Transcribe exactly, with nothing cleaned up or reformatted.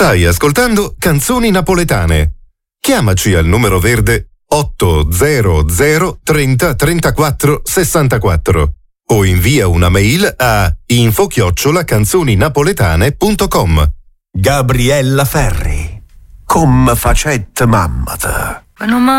Stai ascoltando Canzoni Napoletane. Chiamaci al numero verde otto zero zero trenta trentaquattro sessantaquattro o invia una mail a info chiocciola canzoninapoletane punto com. Gabriella Ferri, come facette mammata.